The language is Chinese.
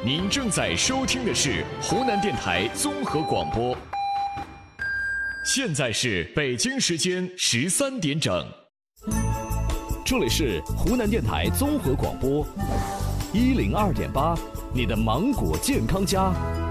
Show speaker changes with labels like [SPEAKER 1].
[SPEAKER 1] 您正在收听的是湖南电台综合广播。现在是北京时间13点整，
[SPEAKER 2] 这里是湖南电台综合广播102.8，你的芒果健康家。